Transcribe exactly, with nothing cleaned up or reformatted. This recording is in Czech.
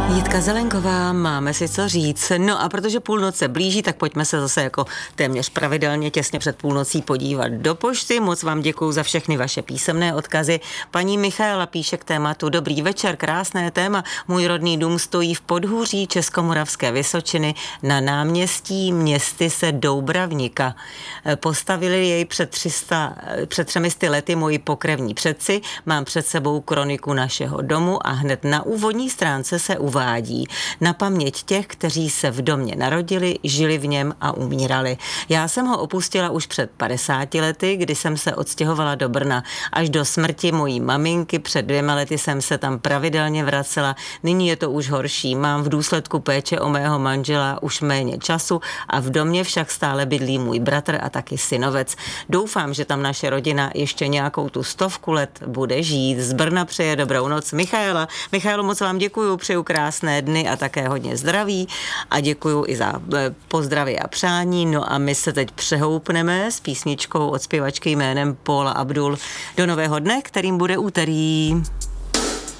Jitka Zelenková, máme si co říct. No a protože půlnoc se blíží, tak pojďme se zase jako téměř pravidelně těsně před půlnocí podívat do pošty. Moc vám děkuju za všechny vaše písemné odkazy. Paní Michaela píše k tématu: Dobrý večer, krásné téma. Můj rodný dům stojí v podhůří Českomoravské Vysočiny na náměstí Městyse Doubravnika. Postavili jej před, tři sta, před třemi sty lety moji pokrevní předci. Mám před sebou kroniku našeho domu a hned na úvodní stránce se uvádí: na paměť těch, kteří se v domě narodili, žili v něm a umírali. Já jsem ho opustila už před padesáti lety, kdy jsem se odstěhovala do Brna. Až do smrti mojí maminky před dvěma lety jsem se tam pravidelně vracela. Nyní je to už horší. Mám v důsledku péče o mého manžela už méně času a v domě však stále bydlí můj bratr a taky synovec. Doufám, že tam naše rodina ještě nějakou tu stovku let bude žít. Z Brna přeje dobrou noc Michaela. Michaelo, moc vám děkuju, přeju krásné dny a také hodně zdraví a děkuju i za pozdravy a přání. No a my se teď přehoupneme s písničkou od zpěvačky jménem Paula Abdul do nového dne, kterým bude úterý.